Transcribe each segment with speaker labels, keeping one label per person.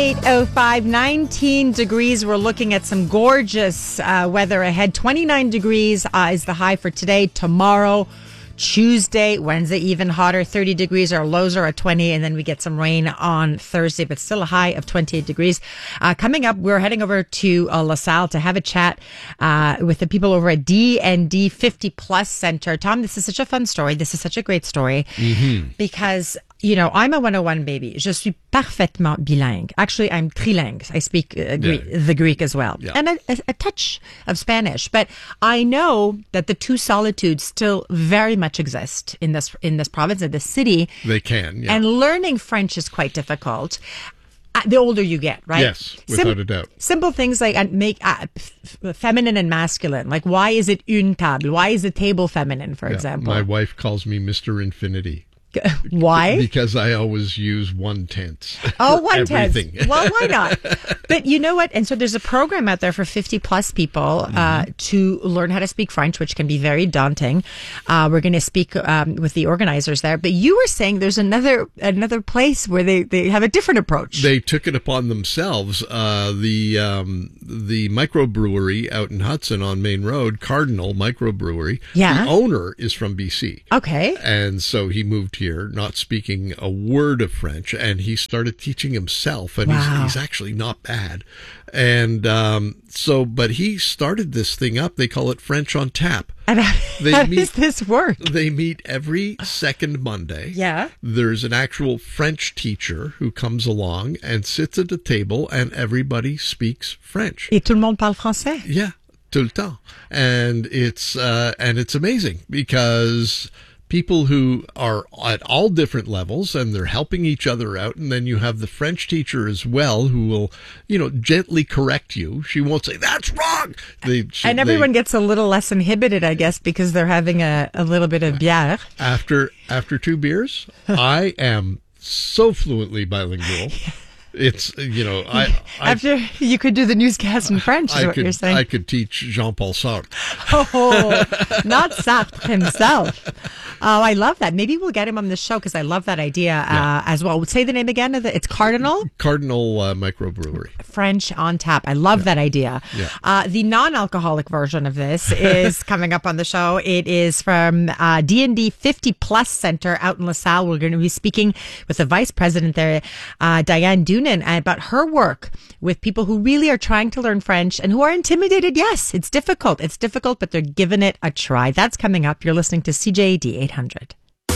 Speaker 1: 8:05, 19 degrees. We're looking at some gorgeous weather ahead. 29 degrees is the high for today. Tomorrow, Tuesday, Wednesday, even hotter. 30 degrees. Our lows are at 20, and then we get some rain on Thursday, but still a high of 28 degrees. Coming up, we're heading over to La Salle to have a chat with the people over at D&D 50 Plus Center. Tom, this is such a fun story. This is such a great story because, you know, I'm a 101 baby. Je suis parfaitement bilingue. Actually, I'm trilingue. I speak the Greek as well. Yeah. And a touch of Spanish. But I know that the two solitudes still very much exist in this province, in this city.
Speaker 2: They can, yeah.
Speaker 1: And learning French is quite difficult. The older you get, right?
Speaker 2: Yes, without a doubt.
Speaker 1: Simple things like make feminine and masculine. Like, why is it une table? Why is the table feminine, for example?
Speaker 2: My wife calls me Mr. Infinity.
Speaker 1: Why?
Speaker 2: Because I always use 1/10.
Speaker 1: Oh, 1/10. Well, why not? But you know what? And so there's a program out there for 50 plus people to learn how to speak French, which can be very daunting. We're going to speak with the organizers there. But you were saying there's another place where they have a different approach.
Speaker 2: They took it upon themselves. The microbrewery out in Hudson on Main Road, Cardinal Microbrewery.
Speaker 1: Yeah.
Speaker 2: The owner is from BC.
Speaker 1: Okay.
Speaker 2: And so he moved here, not speaking a word of French, and he started teaching himself, and he's actually not bad. And but he started this thing up. They call it French on Tap.
Speaker 1: And how does this work?
Speaker 2: They meet every second Monday.
Speaker 1: Yeah.
Speaker 2: There's an actual French teacher who comes along and sits at the table, and everybody speaks French.
Speaker 1: Et tout le monde parle français.
Speaker 2: Yeah, tout le temps. And it's amazing because people who are at all different levels, and they're helping each other out. And then you have the French teacher as well, who will, gently correct you. She won't say, that's wrong.
Speaker 1: And everyone gets a little less inhibited, I guess, because they're having a little bit of bière.
Speaker 2: After 2 beers, I am so fluently bilingual. It's,
Speaker 1: after you could do the newscast in French, is what you're saying.
Speaker 2: I could teach Jean-Paul Sartre.
Speaker 1: Oh, not Sartre himself. Oh, I love that. Maybe we'll get him on the show because I love that idea as well. Say the name again. It's Cardinal?
Speaker 2: Cardinal Microbrewery.
Speaker 1: French on Tap. I love that idea.
Speaker 2: Yeah.
Speaker 1: The non-alcoholic version of this is coming up on the show. It is from D&D 50 Plus Center out in La Salle. We're going to be speaking with the vice president there, Diane Doonan, about her work with people who really are trying to learn French and who are intimidated. Yes, it's difficult. It's difficult, but they're giving it a try. That's coming up. You're listening to CJAD 800.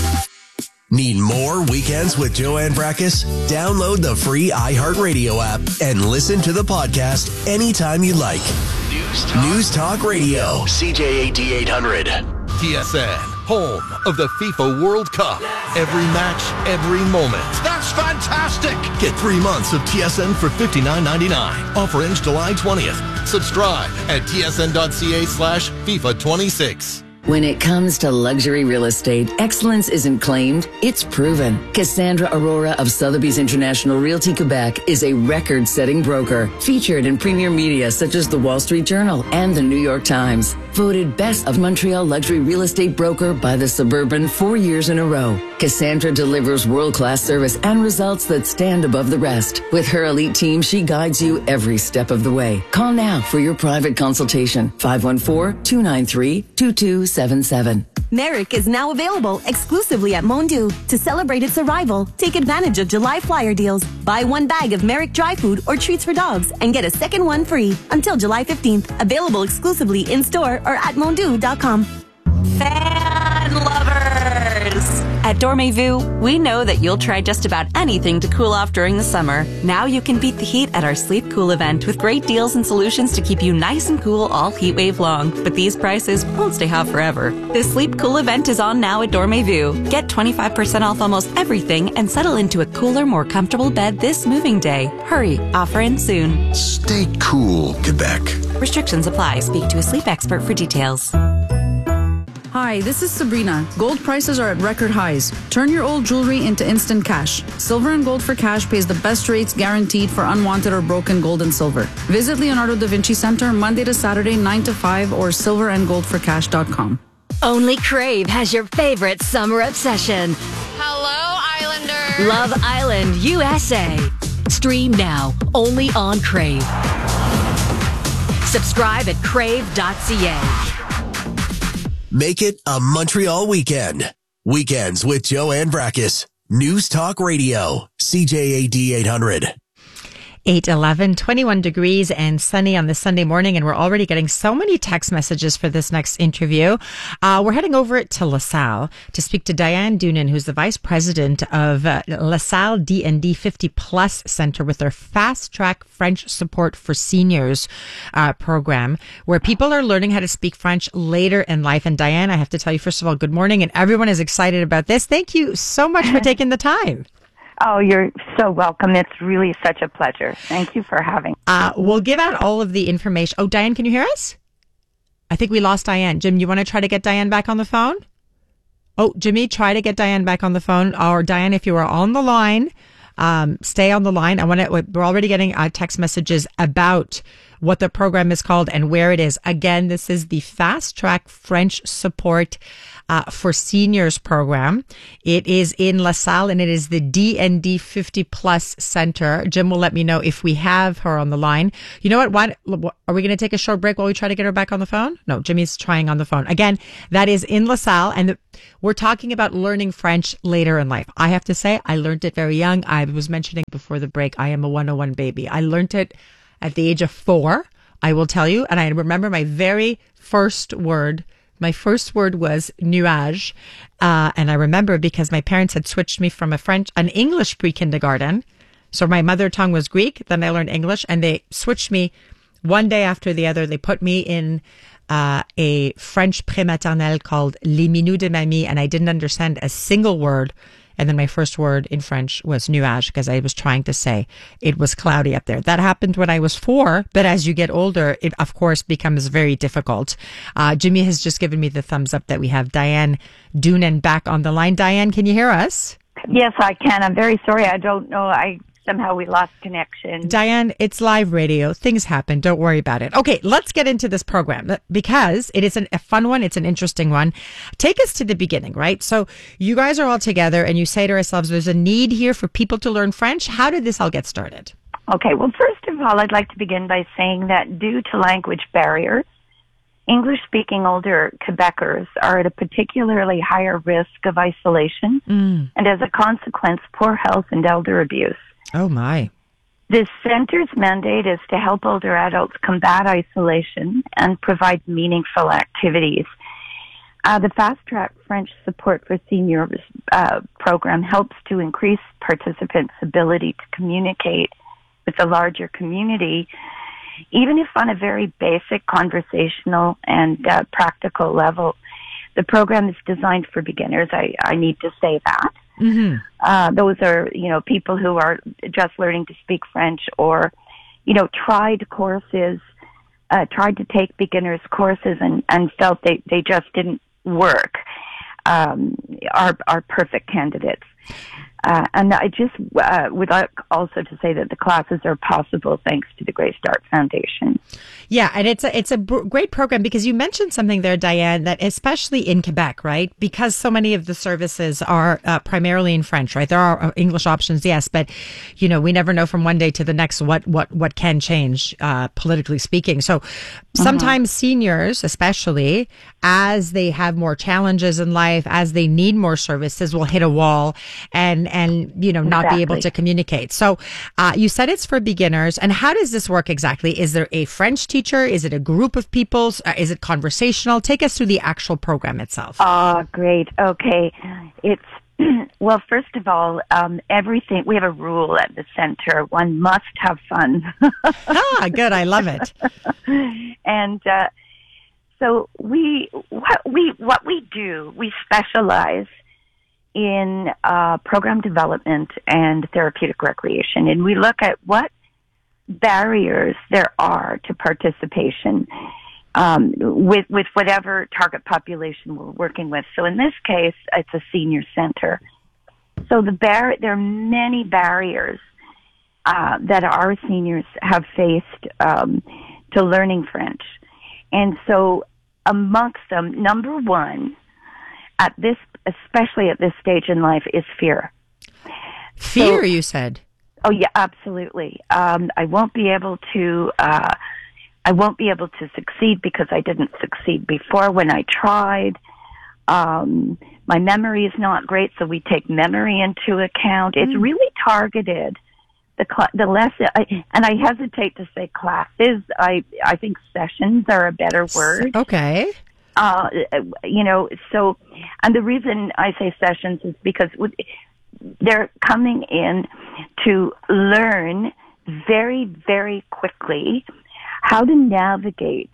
Speaker 3: Need more Weekends with Joanne Brakis? Download the free iHeartRadio app and listen to the podcast anytime you like. News Talk Radio. CJAD 800.
Speaker 4: TSN, home of the FIFA World Cup. Every match, every moment.
Speaker 5: That's fantastic!
Speaker 4: Get 3 months of TSN for $59.99. Offer ends July 20th. Subscribe at tsn.ca/FIFA26.
Speaker 6: When it comes to luxury real estate, excellence isn't claimed, it's proven. Cassandra Aurora of Sotheby's International Realty Quebec is a record-setting broker, featured in premier media such as the Wall Street Journal and the New York Times. Voted Best of Montreal Luxury Real Estate Broker by The Suburban 4 years in a row. Cassandra delivers world-class service and results that stand above the rest. With her elite team, she guides you every step of the way. Call now for your private consultation. 514-293-2277.
Speaker 7: Merrick is now available exclusively at Mondu. To celebrate its arrival, take advantage of July flyer deals. Buy 1 bag of Merrick dry food or treats for dogs and get a second one free until July 15th. Available exclusively in store or at mondu.com.
Speaker 8: Fan lovers! At Dormez-vous, we know that you'll try just about anything to cool off during the summer. Now you can beat the heat at our Sleep Cool event with great deals and solutions to keep you nice and cool all heat wave long. But these prices won't stay hot forever. The Sleep Cool event is on now at Dormez-vous. Get 25% off almost everything and settle into a cooler, more comfortable bed this moving day. Hurry, offer ends soon.
Speaker 3: Stay cool, Quebec.
Speaker 8: Restrictions apply. Speak to a sleep expert for details.
Speaker 9: Hi, this is Sabrina. Gold prices are at record highs. Turn your old jewelry into instant cash. Silver and Gold for Cash pays the best rates guaranteed for unwanted or broken gold and silver. Visit Leonardo da Vinci Center Monday to Saturday 9 to 5 or silverandgoldforcash.com.
Speaker 10: Only Crave has your favorite summer obsession.
Speaker 11: Hello, Islanders.
Speaker 10: Love Island USA. Stream now, only on Crave. Subscribe at crave.ca.
Speaker 3: Make it a Montreal weekend. Weekends with Joanne Brakis. News Talk Radio. CJAD 800.
Speaker 1: 8:11, 21 degrees and sunny on this Sunday morning, and we're already getting so many text messages for this next interview. We're heading over to LaSalle to speak to Diane Doonan, who's the vice president of LaSalle D&D 50 Plus Center with their Fast Track French Support for Seniors program, where people are learning how to speak French later in life. And Diane, I have to tell you, first of all, good morning, and everyone is excited about this. Thank you so much for taking the time.
Speaker 5: Oh, you're so welcome. It's really such a pleasure. Thank you for having me.
Speaker 1: We'll give out all of the information. Oh, Diane, can you hear us? I think we lost Diane. Jim, you want to try to get Diane back on the phone? Oh, Jimmy, try to get Diane back on the phone. Or Diane, if you are on the line, stay on the line. We're already getting text messages about what the program is called and where it is. Again, this is the Fast Track French Support for Seniors program. It is in LaSalle, and it is the D&D 50 Plus Center. Jim will let me know if we have her on the line. You know what? Are we going to take a short break while we try to get her back on the phone? No, Jimmy's trying on the phone. Again, that is in LaSalle, and we're talking about learning French later in life. I have to say, I learned it very young. I was mentioning before the break, I am a 101 baby. I learned it at the age of 4, I will tell you. And I remember my very first word. My first word was nuage. And I remember because my parents had switched me from an English pre-kindergarten. So my mother tongue was Greek. Then I learned English, and they switched me one day after the other. They put me in a French prématernelle called Les Minous de Mamie, and I didn't understand a single word. And then my first word in French was nuage, because I was trying to say it was cloudy up there. That happened when I was 4, but as you get older, it of course becomes very difficult. Jimmy has just given me the thumbs up that we have Diane Doonan back on the line. Diane, can you hear us?
Speaker 5: Yes, I can. I'm very sorry. I don't know. Somehow we lost connection.
Speaker 1: Diane, it's live radio. Things happen. Don't worry about it. Okay, let's get into this program because it is a fun one. It's an interesting one. Take us to the beginning, right? So you guys are all together and you say to ourselves, there's a need here for people to learn French. How did this all get started?
Speaker 5: Okay, well, first of all, I'd like to begin by saying that due to language barriers, English-speaking older Quebecers are at a particularly higher risk of isolation and as a consequence, poor health and elder abuse.
Speaker 1: Oh, my.
Speaker 5: This center's mandate is to help older adults combat isolation and provide meaningful activities. The Fast Track French Support for Seniors program helps to increase participants' ability to communicate with the larger community, even if on a very basic conversational and practical level. The program is designed for beginners. I need to say that. Mm-hmm. Those are, people who are just learning to speak French or, tried to take beginners courses and felt they just didn't work, are perfect candidates. And I just would like also to say that the classes are possible thanks to the Grey Start Foundation.
Speaker 1: Yeah, and it's a great program because you mentioned something there, Diane, that especially in Quebec, right? Because so many of the services are primarily in French, right? There are English options, yes, but we never know from one day to the next what can change, politically speaking. So sometimes seniors, especially as they have more challenges in life, as they need more services, will hit a wall and not be able to communicate. So you said it's for beginners. And how does this work exactly? Is there a French teacher? Is it a group of people? Is it conversational? Take us through the actual program itself.
Speaker 5: Oh, great. Okay. It's, well, first of all, everything, we have a rule at the center. One must have fun.
Speaker 1: Good. I love it.
Speaker 5: And so what we do, we specialize in program development and therapeutic recreation. And we look at what barriers there are to participation with whatever target population we're working with. So in this case, it's a senior center. So there are many barriers that our seniors have faced to learning French. And so amongst them, number one, especially at this stage in life, is fear.
Speaker 1: Fear, you said?
Speaker 5: Oh yeah, absolutely. I won't be able to. I won't be able to succeed because I didn't succeed before when I tried. My memory is not great, so we take memory into account. It's really targeted. The lesson, and I hesitate to say classes. I think sessions are a better word.
Speaker 1: Okay.
Speaker 5: So, and the reason I say sessions is because they're coming in to learn very, very quickly how to navigate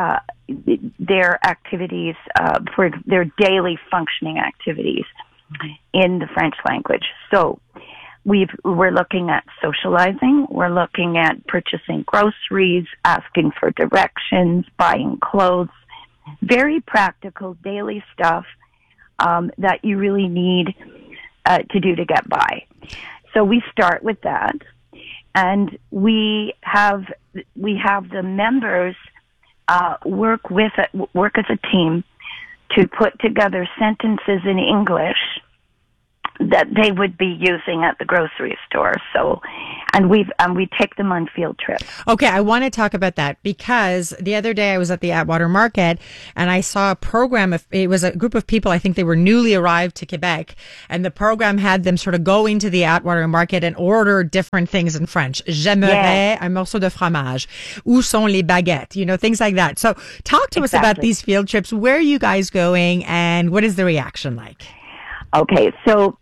Speaker 5: their activities for their daily functioning activities in the French language. So we're looking at socializing, we're looking at purchasing groceries, asking for directions, buying clothes, very practical daily stuff that you really need to do to get by. So we start with that, and we have the members work as a team to put together sentences in English that they would be using at the grocery store. So, and we take them on field trips.
Speaker 1: Okay, I want to talk about that because the other day I was at the Atwater Market and I saw a program. It was a group of people. I think they were newly arrived to Quebec, and the program had them sort of go into the Atwater Market and order different things in French. J'aimerais un morceau de fromage. Où sont les baguettes? You know, things like that. So, talk to us about these field trips. Where are you guys going, and what is the reaction like?
Speaker 5: Okay, so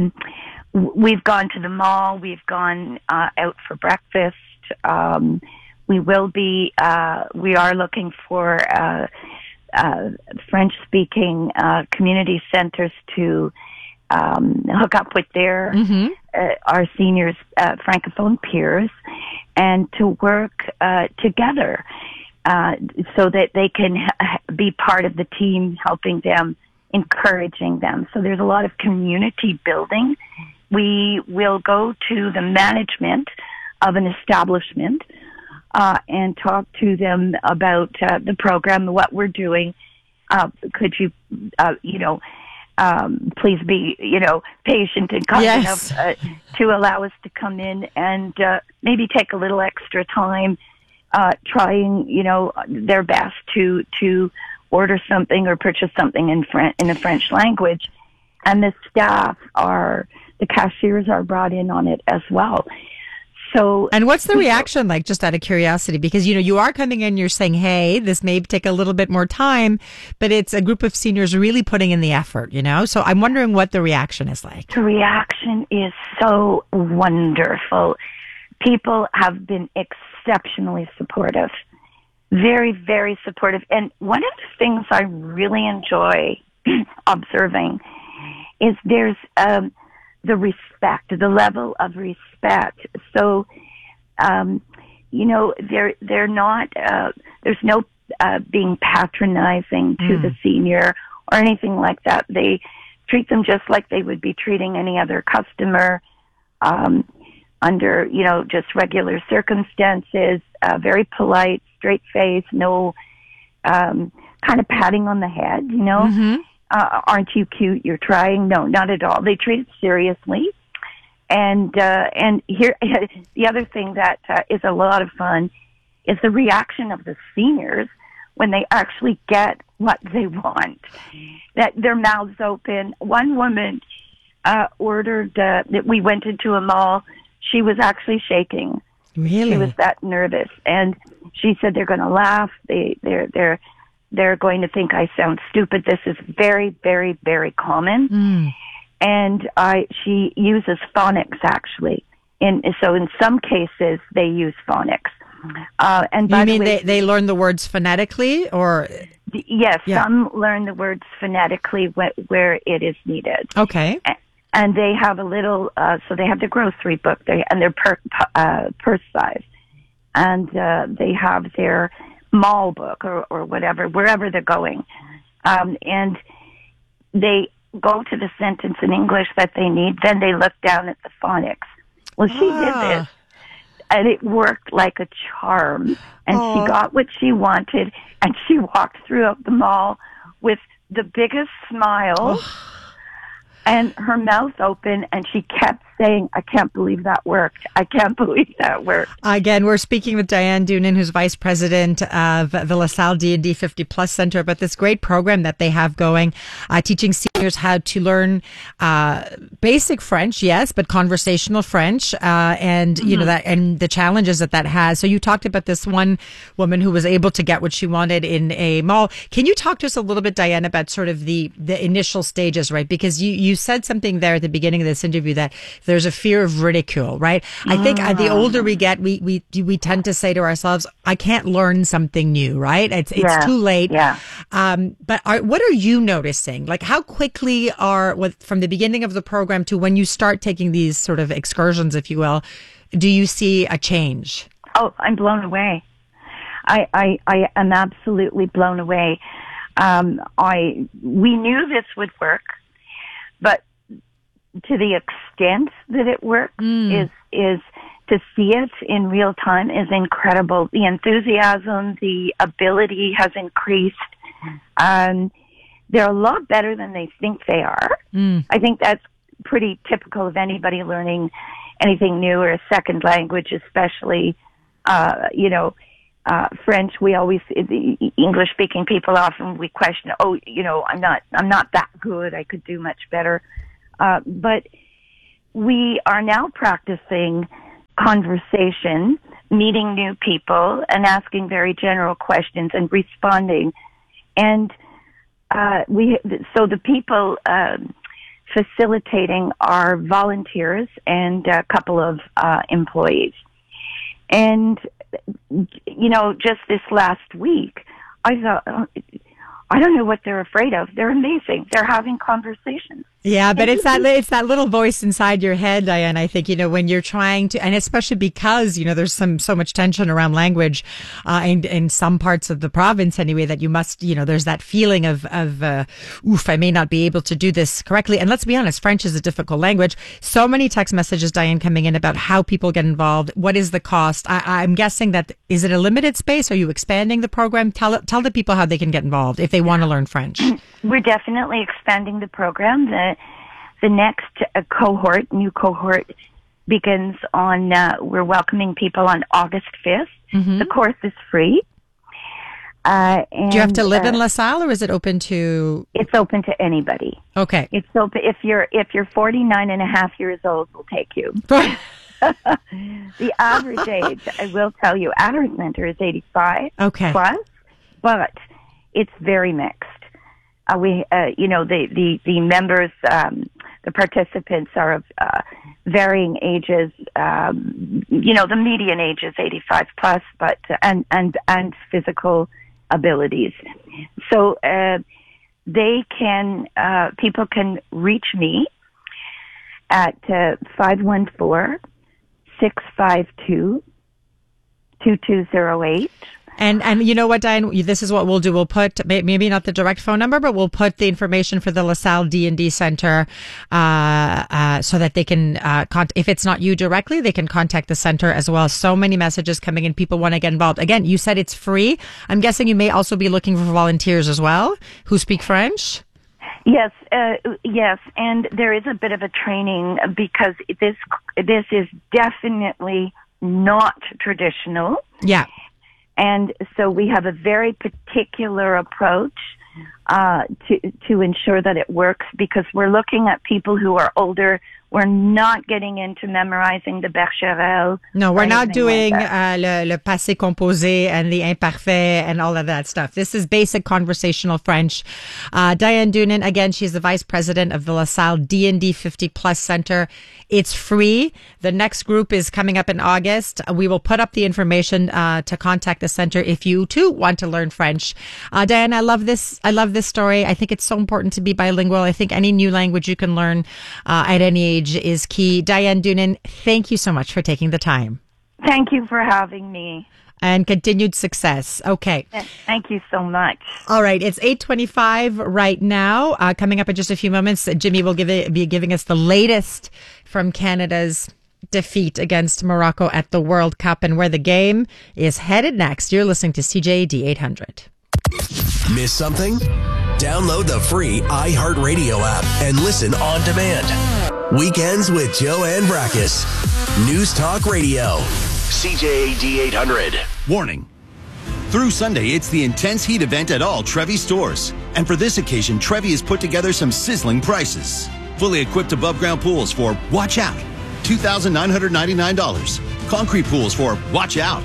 Speaker 5: we've gone to the mall. We've gone out for breakfast. We are looking for French-speaking community centers to hook up with their our seniors, Francophone peers, and to work together so that they can be part of the team, helping them, encouraging them. So there's a lot of community building. We will go to the management of an establishment and talk to them about the program, what we're doing. Could you, please be, patient and kind enough to allow us to come in and maybe take a little extra time trying, their best to order something or purchase something in the French language. And the cashiers are brought in on it as well. So,
Speaker 1: and what's the reaction like, just out of curiosity? Because, you are coming in, you're saying, hey, this may take a little bit more time, but it's a group of seniors really putting in the effort, So I'm wondering what the reaction is like.
Speaker 5: The reaction is so wonderful. People have been exceptionally supportive. Very, very supportive. And one of the things I really enjoy observing is there's the respect, the level of respect. So, they're not, there's no being patronizing to the senior or anything like that. They treat them just like they would be treating any other customer under, just regular circumstances, very polite, straight face, no kind of patting on the head, aren't you cute? You're trying? No, not at all. They treat it seriously. And here, the other thing that is a lot of fun is the reaction of the seniors when they actually get what they want. That their mouths open. One woman ordered that we went into a mall. She was actually shaking.
Speaker 1: Really?
Speaker 5: She was that nervous, and she said they're going to laugh. They're going to think I sound stupid. This is very, very, very common. And she uses phonics actually. So in some cases they use phonics. And
Speaker 1: you mean they learn the words phonetically, or?
Speaker 5: Yes, some learn the words phonetically where it is needed.
Speaker 1: Okay.
Speaker 5: And they have a little, so they have their grocery book, and their purse size, and they have their mall book or whatever, wherever they're going, and they go to the sentence in English that they need. Then they look down at the phonics. Well, she did this, and it worked like a charm. And she got what she wanted, and she walked throughout the mall with the biggest smile. And her mouth open, and she kept saying, I can't believe that worked. I can't believe that worked.
Speaker 1: Again, we're speaking with Diane Doonan, who's vice president of the LaSalle D&D 50 Plus Center, about this great program that they have going, teaching seniors how to learn basic French, yes, but conversational French, and you know that, and the challenges that has. So you talked about this one woman who was able to get what she wanted in a mall. Can you talk to us a little bit, Diane, about sort of the initial stages, right? Because you said something there at the beginning of this interview that there's a fear of ridicule, right? I think the older we get, we tend to say to ourselves, I can't learn something new, right? It's too late.
Speaker 5: Yeah.
Speaker 1: But what are you noticing? Like, how quickly from the beginning of the program to when you start taking these sort of excursions, if you will, do you see a change?
Speaker 5: Oh, I'm blown away. I am absolutely blown away. We knew this would work, but to the extent that it works is to see it in real time is incredible. The enthusiasm, the ability has increased. They're a lot better than they think they are. I think that's pretty typical of anybody learning anything new or a second language, especially, French. We always, the English-speaking people often we question, I'm not that good. I could do much better. But we are now practicing conversation, meeting new people, and asking very general questions and responding. And so the people facilitating are volunteers and a couple of employees. And just this last week, I thought, I don't know what they're afraid of. They're amazing. They're having conversations.
Speaker 1: Yeah, but it's that little voice inside your head, Diane. I think, when you're trying to, and especially because, there's so much tension around language, in some parts of the province anyway, that you must, there's that feeling of, I may not be able to do this correctly. And let's be honest, French is a difficult language. So many text messages, Diane, coming in about how people get involved. What is the cost? I'm guessing that, is it a limited space? Are you expanding the program? Tell the people how they can get involved if they want to learn French.
Speaker 5: We're definitely expanding the program. The next new cohort begins on, we're welcoming people on August 5th. The course is free. And,
Speaker 1: do you have to live in LaSalle, or is it open to?
Speaker 5: It's open to anybody.
Speaker 1: Okay.
Speaker 5: It's open, if you're 49 and a half years old, we'll take you. The average age, I will tell you, at our center is 85 plus, but it's very mixed. The members, the participants are of varying ages. The median age is 85 plus, but and physical abilities. So people can reach me at 514-652-2208.
Speaker 1: And you know what, Diane, this is what we'll do. We'll put, maybe not the direct phone number, but we'll put the information for the LaSalle D&D Center, so that they can, if it's not you directly, they can contact the center as well. So many messages coming in. People want to get involved. Again, you said it's free. I'm guessing you may also be looking for volunteers as well who speak French.
Speaker 5: Yes, and there is a bit of a training because this is definitely not traditional.
Speaker 1: Yeah.
Speaker 5: And so we have a very particular approach to ensure that it works, because we're looking at people who are older. We're not getting into memorizing the Bercherel.
Speaker 1: No, we're not doing le passé composé and the imparfait and all of that stuff. This is basic conversational French. Diane Doonan, again, she's the vice president of the LaSalle D&D 50 Plus Center. It's free. The next group is coming up in August. We will put up the information to contact the center if you too want to learn French. Diane, I love this story. I think it's so important to be bilingual. I think any new language you can learn at any age is key. Diane Doonan, thank you so much for taking the time.
Speaker 5: Thank you for having me.
Speaker 1: And continued success. Okay.
Speaker 5: Thank you so much.
Speaker 1: All right. It's 8:25 right now. Coming up in just a few moments, Jimmy will be giving us the latest from Canada's defeat against Morocco at the World Cup and where the game is headed next. You're listening to CJAD 800.
Speaker 3: Miss something? Download the free iHeartRadio app and listen on demand. Weekends with Joanne Brakis. News Talk Radio. CJAD 800.
Speaker 11: Warning. Through Sunday, it's the Intense Heat event at all Trevi stores. And for this occasion, Trevi has put together some sizzling prices. Fully equipped above-ground pools for Watch Out, $2,999. Concrete pools for Watch Out,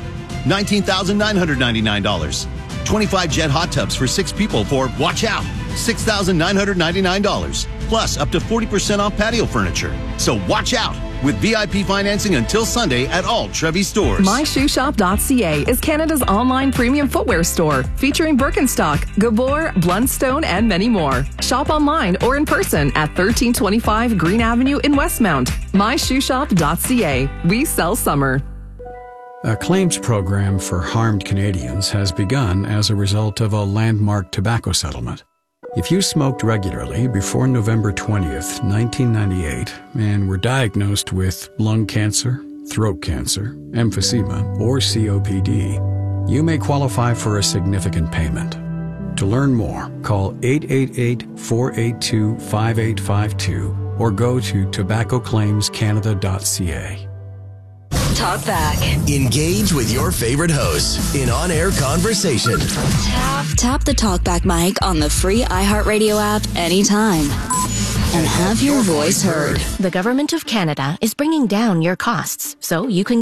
Speaker 11: $19,999. 25 jet hot tubs for 6 people for Watch Out, $6,999. Plus up to 40% off patio furniture. So watch out with VIP financing until Sunday at all Trevi stores.
Speaker 12: MyShoeShop.ca is Canada's online premium footwear store featuring Birkenstock, Gabor, Blundstone, and many more. Shop online or in person at 1325 Green Avenue in Westmount. MyShoeShop.ca. We sell summer.
Speaker 13: A claims program for harmed Canadians has begun as a result of a landmark tobacco settlement. If you smoked regularly before November 20th, 1998, and were diagnosed with lung cancer, throat cancer, emphysema, or COPD, you may qualify for a significant payment. To learn more, call 888-482-5852 or go to tobaccoclaimscanada.ca.
Speaker 3: Talk back. Engage with your favorite hosts in on-air conversation.
Speaker 14: Tap the Talkback mic on the free iHeartRadio app anytime and have your voice heard.
Speaker 10: The Government of Canada is bringing down your costs so you can